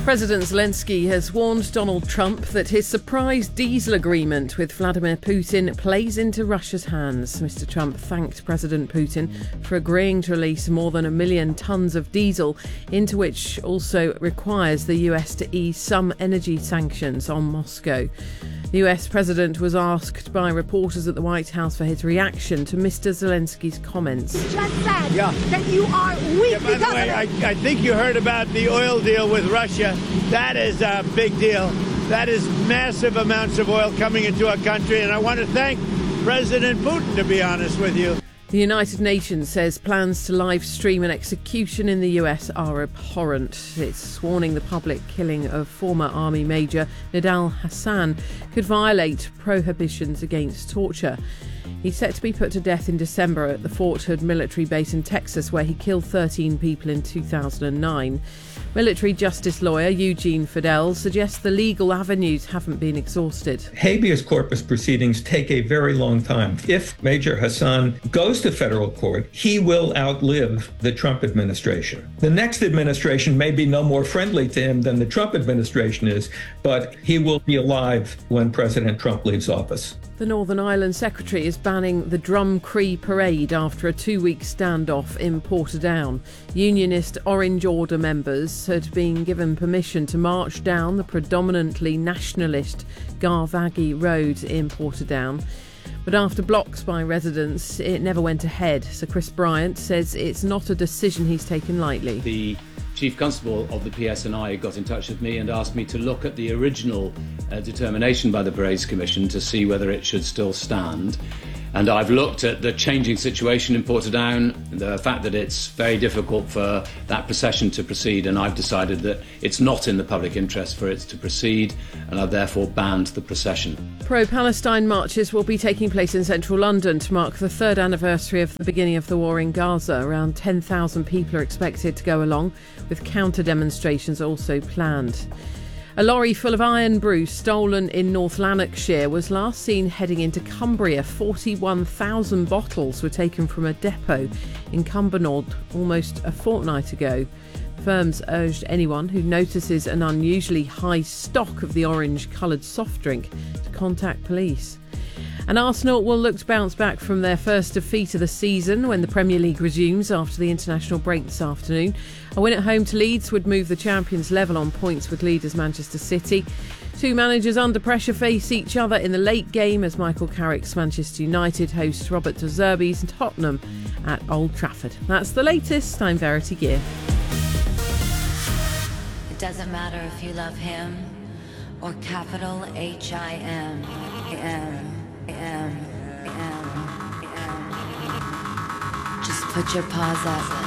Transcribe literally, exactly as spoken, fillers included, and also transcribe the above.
President Zelensky has warned Donald Trump that his surprise diesel agreement with Vladimir Putin plays into Russia's hands. Mister Trump thanked President Putin for agreeing to release more than a million tonnes of diesel, into which also requires the U S to ease some energy sanctions on Moscow. The U S president was asked by reporters at the White House for his reaction to Mister Zelensky's comments. You just said yeah. that you are weak. Yeah, by the way, I, I think you heard about the oil deal with Russia. That is a big deal. That is massive amounts of oil coming into our country, and I want to thank President Putin, to be honest with you. The United Nations says plans to live stream an execution in the U S are abhorrent. It's warning the public killing of former Army Major Nidal Hasan could violate prohibitions against torture. He's set to be put to death in December at the Fort Hood military base in Texas, where he killed thirteen people in two thousand nine. Military justice lawyer Eugene Fidel suggests the legal avenues haven't been exhausted. Habeas corpus proceedings take a very long time. If Major Hasan goes to federal court, he will outlive the Trump administration. The next administration may be no more friendly to him than the Trump administration is, but he will be alive when President Trump leaves office. The Northern Ireland Secretary is banning the Drum Cree parade after a two-week standoff in Portadown. Unionist Orange Order members had been given permission to march down the predominantly nationalist Garvaghy Road in Portadown. But after blocks by residents, it never went ahead. Sir Chris Bryant says it's not a decision he's taken lightly. The Chief Constable of the P S N I got in touch with me and asked me to look at the original uh, determination by the Parades Commission to see whether it should still stand. And I've looked at the changing situation in Portadown, the fact that it's very difficult for that procession to proceed, and I've decided that it's not in the public interest for it to proceed, and I've therefore banned the procession. Pro-Palestine marches will be taking place in central London to mark the third anniversary of the beginning of the war in Gaza. Around ten thousand people are expected to go along, with counter-demonstrations also planned. A lorry full of iron brew stolen in North Lanarkshire was last seen heading into Cumbria. forty-one thousand bottles were taken from a depot in Cumbernauld almost a fortnight ago. Firms urged anyone who notices an unusually high stock of the orange-coloured soft drink to contact police. And Arsenal will look to bounce back from their first defeat of the season when the Premier League resumes after the international break this afternoon. A win at home to Leeds would move the champions level on points with leaders Manchester City. Two managers under pressure face each other in the late game as Michael Carrick's Manchester United hosts Robert De Zerbi's Tottenham at Old Trafford. That's the latest. I'm Verity Gear. It doesn't matter if you love him or capital H I M. M. M, M, M. Just put your paws up.